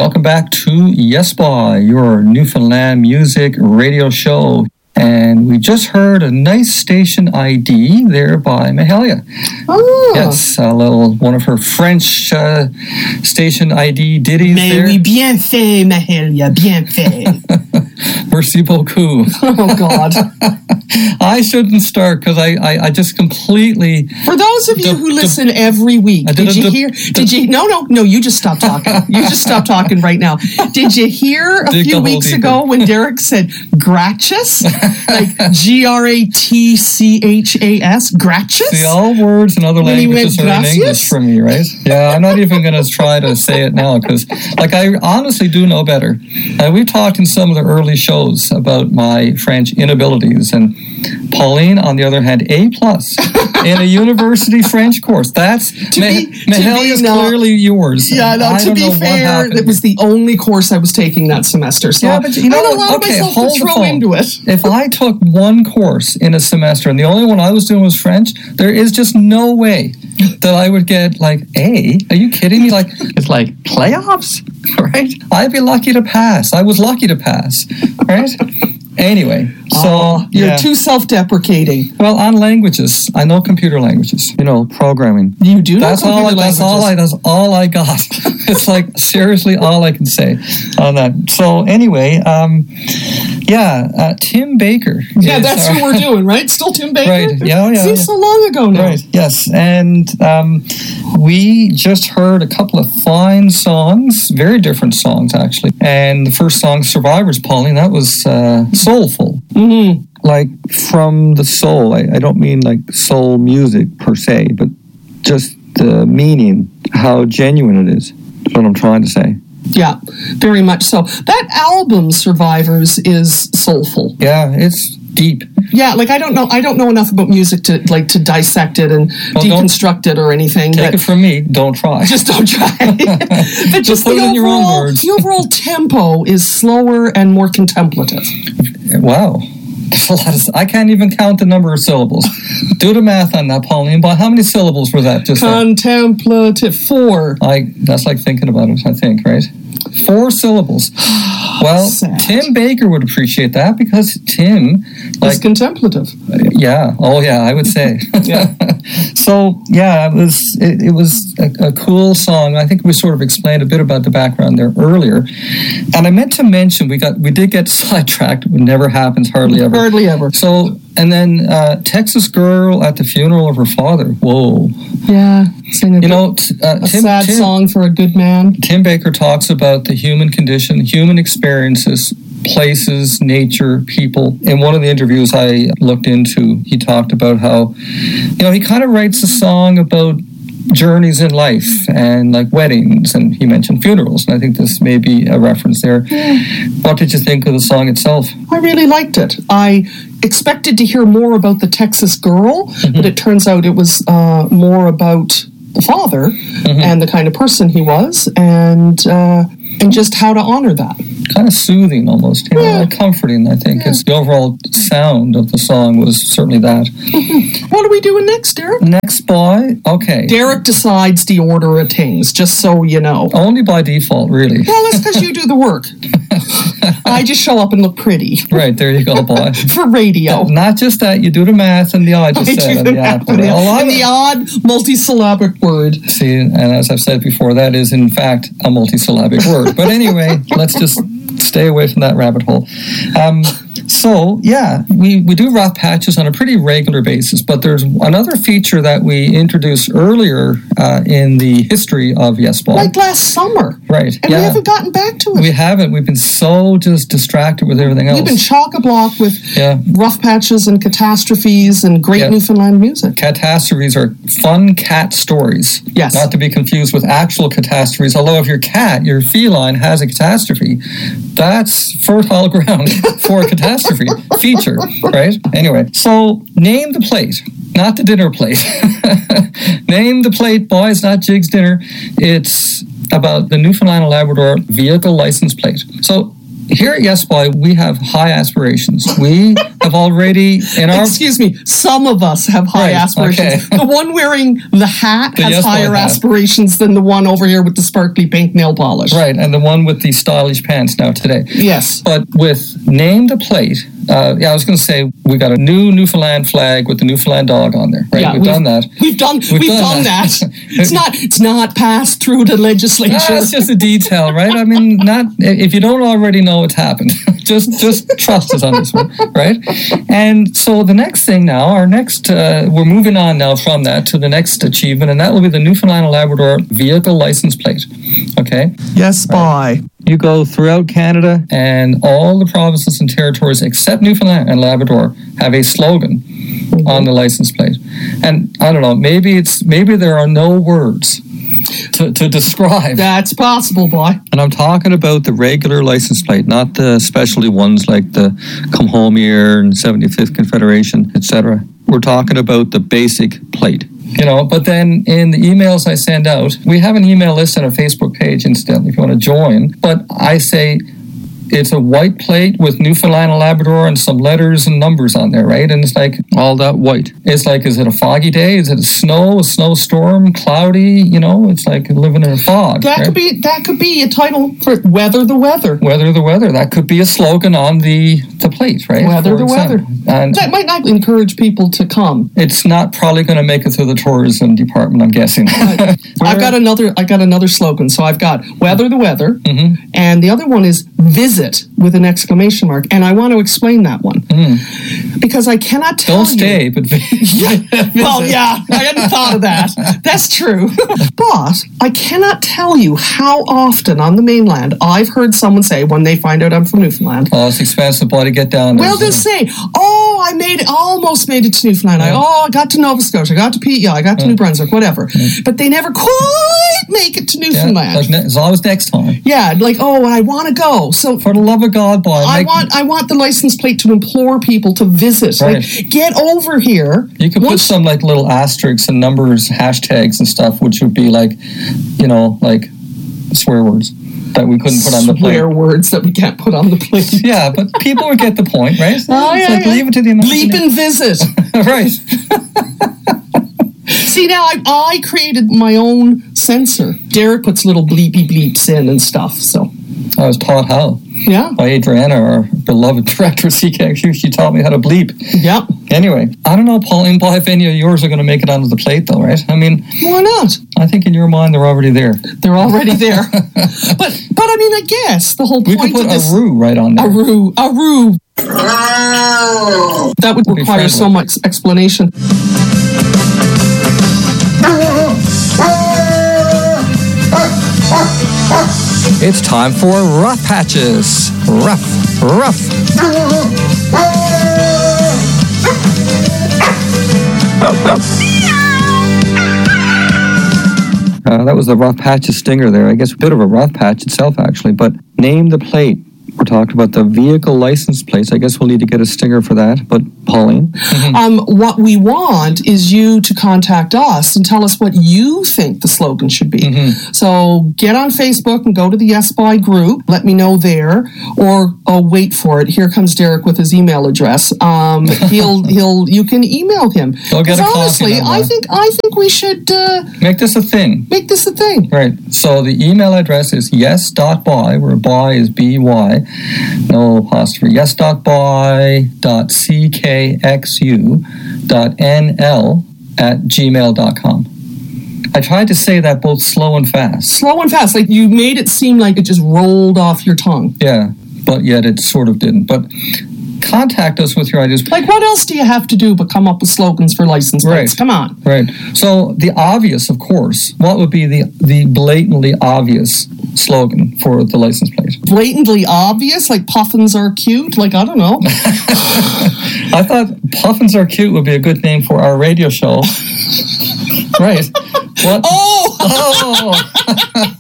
welcome back to Yes Boy, your Newfoundland music radio show. And we just heard a nice station ID there by Mahalia. Oh. Yes, a little one of her French station ID ditties Mais there. oui, bien fait, Mahalia, bien fait. Merci beaucoup. Oh, God. I shouldn't start because I just completely... For those of you who listen every week, did you hear... No, you just stop talking. You just stop talking right now. Did you hear a few weeks ago when Derek said gracious? Like Gratchas? Gracious? See, all words and other languages are in English for me, right? Yeah, I'm not even going to try to say it now because, I honestly do know better. We've talked in some of the early shows about my French inabilities, and Pauline, on the other hand, A+ in a university French course. That's Mahalia's clearly yours. Yeah, no, to be fair, it was the only course I was taking that semester. So yeah, but you know, hold the phone. Into it. If I took one course in a semester and the only one I was doing was French, there is just no way that I would get A. Are you kidding me? It's like playoffs, right? I'd be lucky to pass. I was lucky to pass, right? Anyway, so you're too self-deprecating. Well, on languages, I know computer languages. Programming. You do know That's all I got. It's seriously all I can say on that. So anyway, Tim Baker. Yeah, that's who we're doing, right? Still Tim Baker? Right. Yeah. Seems so long ago now. Right. Yes, and we just heard a couple of fine songs, very different songs actually. And the first song, Survivors, Pauline, that was soulful. Mm-hmm. From the soul. I don't mean soul music per se, but just the meaning, how genuine it is. That's what I'm trying to say. Yeah, very much so. That album, Survivors, is soulful. Yeah, it's deep. Yeah, I don't know enough about music to dissect it and deconstruct it or anything. Take it from me. Don't try. Just don't try. But just put it in your own words. The overall tempo is slower and more contemplative. Wow. I can't even count the number of syllables. Do the math on that, Pauline. But how many syllables was that? Just contemplative. 4. That's like thinking about it, I think, right? 4 syllables. Well, sad. Tim Baker would appreciate that because Tim is contemplative. Yeah. Oh, yeah. I would say. Yeah. So yeah, it was a cool song. I think we sort of explained a bit about the background there earlier, and I meant to mention we did get sidetracked. It never happens, hardly ever. Hardly ever. So and then Texas Girl at the funeral of her father. Whoa. Yeah. A sad song for a good man. Tim Baker talks about the human condition, human experiences, places, nature, people. In one of the interviews I looked into, he talked about how, he kind of writes a song about journeys in life and weddings, and he mentioned funerals, and I think this may be a reference there. Yeah. What did you think of the song itself? I really liked it. I expected to hear more about the Texas Girl, but it turns out it was more about the father and the kind of person he was, and just how to honor that. Kind of soothing almost, comforting, I think. It's the overall sound of the song was certainly that. What are we doing next, Derek? Next, boy. Okay. Derek decides the order of things, just so you know. Only by default, really. Well, that's because you do the work. I just show up and look pretty. Right, there you go, boy. For radio. Not just that, you do the math and the odd just said. And the odd multisyllabic word. See, and as I've said before, that is in fact a multisyllabic word. But anyway, let's just stay away from that rabbit hole. So, yeah, we do rough patches on a pretty regular basis, but there's another feature that we introduced earlier in the history of Yes Ball. Like last summer. Right. And we haven't gotten back to it. We haven't. We've been so just distracted with everything else. We've been chock-a-block with rough patches and catastrophes and great Newfoundland music. Catastrophes are fun cat stories. Yes. Not to be confused with actual catastrophes, although if your cat, your feline, has a catastrophe, that's fertile ground for a catastrophe feature, right? Anyway, so name the plate, not the dinner plate. Name the plate, boys, not Jig's dinner. It's about the Newfoundland and Labrador vehicle license plate. So here at Yes Boy, we have high aspirations. We have already in our... Excuse me, some of us have high aspirations. Okay. The one wearing the hat has higher aspirations than the one over here with the sparkly pink nail polish. Right, and the one with the stylish pants now today. Yes. But with Name the Plate, I was going to say we got a new Newfoundland flag with the Newfoundland dog on there. Right, yeah, we've done that. We've done that. It's not passed through the legislature. It's just a detail, right? I mean, not if you don't already know it's happened, just trust us on this one, right? And so the next thing now, we're moving on now from that to the next achievement, and that will be the Newfoundland and Labrador vehicle license plate. Okay. Yes, bye. You go throughout Canada, and all the provinces and territories except Newfoundland and Labrador have a slogan on the license plate. And I don't know, maybe there are no words to describe. That's possible, boy. And I'm talking about the regular license plate, not the specialty ones like the Come Home Here and 75th Confederation, etc. We're talking about the basic plate. But then in the emails I send out, we have an email list and a Facebook page incidentally if you want to join. But I say it's a white plate with Newfoundland and Labrador and some letters and numbers on there, right? And it's like all that white. It's like, is it a foggy day? Is it a snowstorm, cloudy? It's like living in a fog. That could be a title for Weather the Weather. Weather the Weather. That could be a slogan on the plate, right? Weather the Weather. And that might not encourage people to come. It's not probably going to make it through the tourism department, I'm guessing. I've got another slogan. So I've got Weather the Weather, and the other one is Visit with an exclamation mark, and I want to explain that one because I cannot tell you. Don't stay, but well, yeah, I hadn't thought of that. That's true, but I cannot tell you how often on the mainland I've heard someone say when they find out I'm from Newfoundland, "Oh, it's expensive, boy, to get down there." Well, they'll say, "Oh, I almost made it to Newfoundland. I got to Nova Scotia, I got to PEI, I got to New Brunswick, whatever," but they never quite make it to Newfoundland. It's always next time. Yeah, like, oh, I want to go. So for the love of God, boy, I want the license plate to implore people to visit. Right. Like, get over here. You could put some like little asterisks and numbers, hashtags and stuff, which would be like, like swear words that we couldn't put on the plate. Swear words that we can't put on the plate. Yeah, but people would get the point, right? Leave it to the imagination. Bleep and visit. Right. See, now I created my own censor. Derek puts little bleepy bleeps in and stuff, so. I was taught how. Yeah. By Adriana, our beloved director of CKXU. She taught me how to bleep. Yeah. Anyway, I don't know, Pauline, if any of yours are going to make it onto the plate, though, right? I mean... Why not? I think in your mind they're already there. They're already there. But I mean, I guess the whole point of this... We could put a roo right on there. A roo. That would require so much explanation. It's time for Rough Patches. Rough. That was the Rough Patches stinger there. I guess a bit of a rough patch itself, actually. But name the plate. We're talking about the vehicle license plates. I guess we'll need to get a stinger for that. But Pauline? What we want is you to contact us and tell us what you think the slogan should be. So get on Facebook and go to the Yes Boy group. Let me know there. Or, wait for it. Here comes Derek with his email address. You can email him. Because honestly, I think we should make this a thing. Right. So the email address is yes.boy, where boy is B-Y. No apostrophe. yes.boy.ckxu.nl@gmail.com. I tried to say that both slow and fast. Like you made it seem like it just rolled off your tongue. Yeah, but yet it sort of didn't. But contact us with your ideas. Like, what else do you have to do but come up with slogans for license plates? Right. Come on. Right. So the obvious, of course, what would be the blatantly obvious slogan for the license plate? Blatantly obvious? Like puffins are cute? Like, I don't know. I thought puffins are cute would be a good name for our radio show. Right. What? Oh!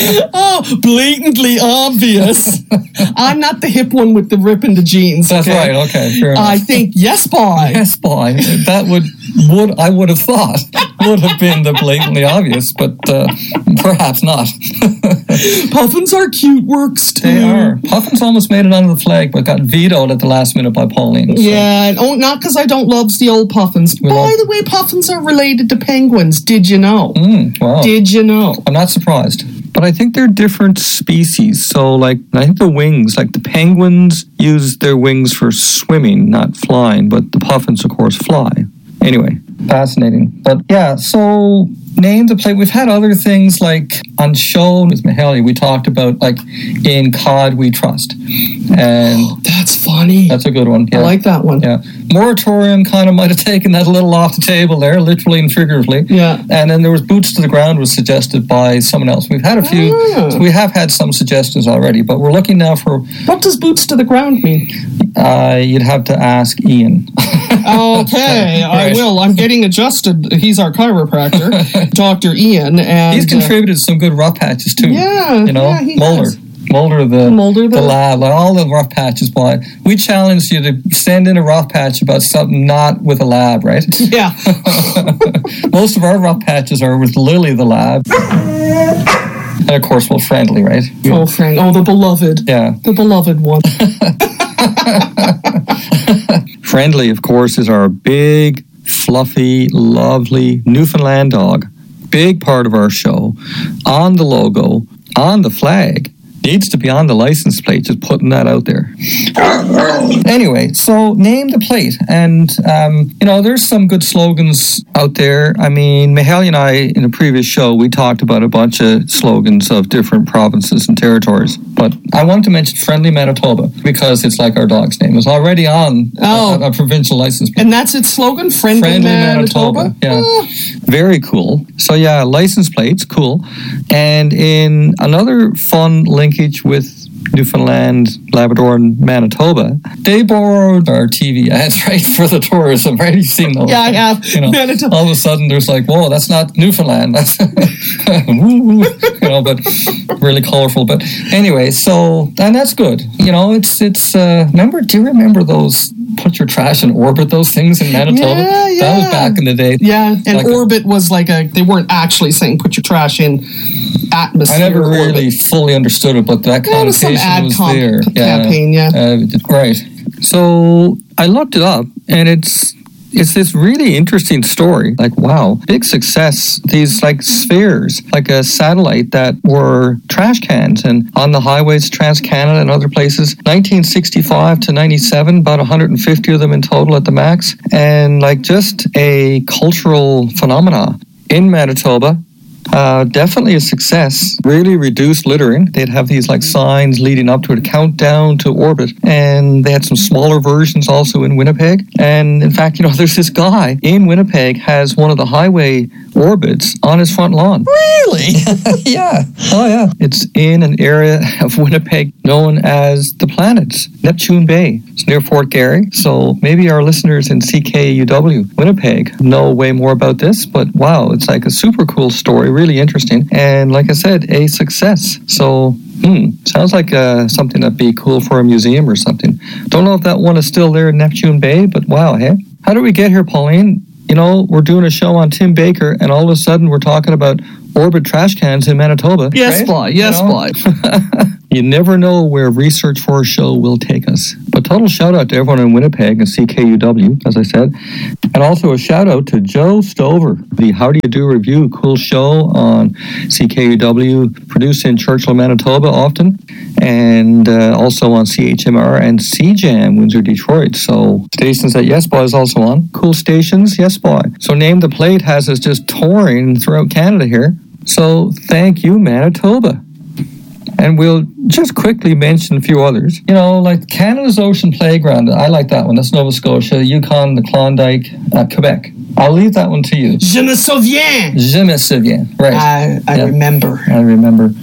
Oh, blatantly obvious. I'm not the hip one with the rip in the jeans. That's okay? right. Okay, fair enough. I think yes, boy. Yes, boy. That I would have thought would have been the blatantly obvious, but perhaps not. Puffins are cute works too. They are. Puffins almost made it onto the flag, but got vetoed at the last minute by Pauline. So. Yeah, not because I don't love the old puffins. By the way, puffins are related to penguins. Did you know? Wow. Did you know? I'm not surprised. But I think they're different species. So, I think the wings, the penguins use their wings for swimming, not flying, but the puffins, of course, fly. Anyway, fascinating. But yeah, so name the plate. We've had other things on show with Mahalia, we talked about In Cod We Trust. And that's funny. That's a good one. Yeah. I like that one. Yeah. Moratorium kind of might have taken that a little off the table there, literally and figuratively. Yeah. And then there was Boots to the Ground was suggested by someone else. We've had a few. So we have had some suggestions already, but we're looking now for... What does Boots to the Ground mean? You'd have to ask Ian. Okay, right. I will. I'm getting adjusted. He's our chiropractor, Dr. Ian. And he's contributed some good rough patches too. Yeah. He Mulder. Has. Mulder the lab, all the rough patches. Boy, we challenge you to send in a rough patch about something not with a lab, right? Yeah. Most of our rough patches are with Lily the lab. And of course, Friendly, right? Oh, Frank. Oh, the beloved. Yeah. The beloved one. Friendly, of course, is our big, fluffy, lovely Newfoundland dog. Big part of our show. On the logo, on the flag. Needs to be on the license plate, just putting that out there. Anyway, so name the plate. And, there's some good slogans out there. I mean, Mahalia and I, in a previous show, we talked about a bunch of slogans of different provinces and territories. But I wanted to mention Friendly Manitoba because it's like our dog's name. It's already on a provincial license plate. And that's its slogan? Friendly Manitoba? Yeah. Very cool. So, yeah, license plates, cool. And in another fun linkage with Newfoundland, Labrador, and Manitoba, they borrowed our TV ads, right, for the tourism, right? You've seen those. Yeah, I have. Manitoba. All of a sudden, there's whoa, that's not Newfoundland. That's, but really colorful. But anyway, and that's good. It's do you remember those put your trash in orbit, those things in Manitoba? Yeah. That was back in the day. Yeah, and orbit was they weren't actually saying put your trash in atmosphere. I never really fully understood it, but that connotation was there. Campaign, right. So I looked it up, and it's this really interesting story. Wow, big success. These spheres, a satellite that were trash cans, and on the highways, Trans-Canada and other places, 1965 to 97, about 150 of them in total at the max, and just a cultural phenomena in Manitoba. Definitely a success. Really reduced littering. They'd have these signs leading up to it, countdown to orbit. And they had some smaller versions also in Winnipeg. And in fact, there's this guy in Winnipeg has one of the highway orbits on his front lawn. Really? Yeah. Oh, yeah. It's in an area of Winnipeg known as the Planets, Neptune Bay. It's near Fort Garry. So maybe our listeners in CKUW, Winnipeg, know way more about this. But wow, it's a super cool story. Really interesting, and like I said, a success. So, sounds like something that'd be cool for a museum or something. Don't know if that one is still there in Neptune Bay, but wow, hey, how did we get here, Pauline? We're doing a show on Tim Baker, and all of a sudden we're talking about orbit trash cans in Manitoba. Yes, right? Yes, You never know where research for a show will take us. But total shout out to everyone in Winnipeg and CKUW, as I said. And also a shout out to Joe Stover, the How Do You Do review, cool show on CKUW, produced in Churchill, Manitoba often, and also on CHMR and CJAM, Windsor, Detroit. So stations that Yes Boy is also on. Cool stations, Yes Boy. So Name the Plate has us just touring throughout Canada here. So thank you, Manitoba. And we'll just quickly mention a few others. Canada's Ocean Playground. I like that one. That's Nova Scotia, Yukon, the Klondike, Quebec. I'll leave that one to you. Je me souviens. Je me souviens. Right. I remember. I remember.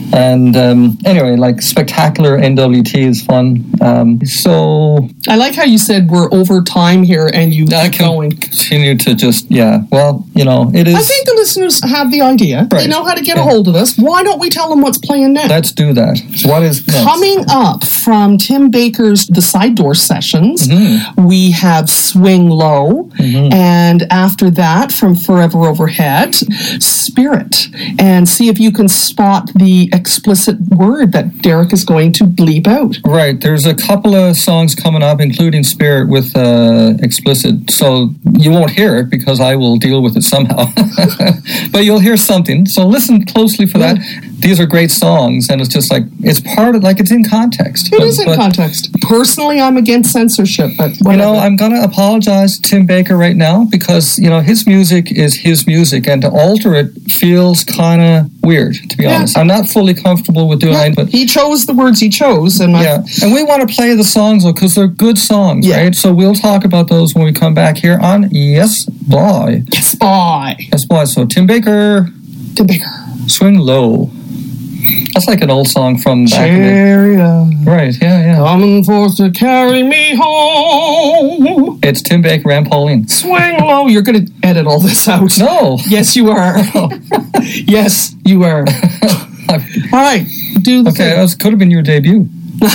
And anyway, like spectacular NWT is fun. So I like how you said we're over time here, and you I keep going. Continue to just well, it is. I think the listeners have the idea. Right. They know how to get a hold of us. Why don't we tell them what's playing next? Let's do that. What is next? Coming up from Tim Baker's The Side Door Sessions, we have Swing Low, and after that, from Forever Overhead, Spirit, and see if you can spot the explicit word that Derek is going to bleep out. Right. There's a couple of songs coming up, including Spirit, with explicit, so you won't hear it because I will deal with it somehow. But you'll hear something. So listen closely for that. These are great songs, and it's just like, it's part of, like, it's in context. It is in context. Personally, I'm against censorship, but whatever. I'm going to apologize to Tim Baker right now because, his music is his music, and to alter it feels kind of weird, to be honest. I'm not fully comfortable with doing it, but he chose the words he chose, and and we want to play the songs, though, because they're good songs, right? So we'll talk about those when we come back here on Yes, Boy. Yes, Boy. Yes, Boy. So Tim Baker. Swing Low. That's like an old song from back in the... Right, yeah. Coming forth to carry me home. It's Tim Baker and Pauline. Swing Low. You're going to edit all this out. No. Yes, you are. Yes, you are. All right. Do the thing. That could have been your debut.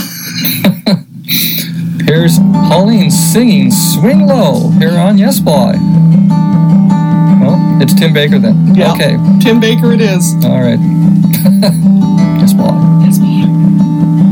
Here's Pauline singing Swing Low here on Yes Boy. Well, it's Tim Baker then. Yeah. Okay. Tim Baker it is. All right. Yes Boy.